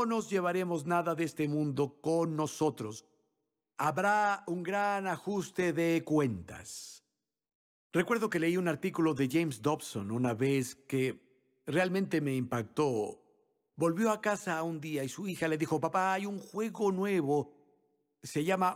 no nos llevaremos nada de este mundo con nosotros. Habrá un gran ajuste de cuentas. Recuerdo que leí un artículo de James Dobson una vez que realmente me impactó. Volvió a casa un día y su hija le dijo: papá, hay un juego nuevo. Se llama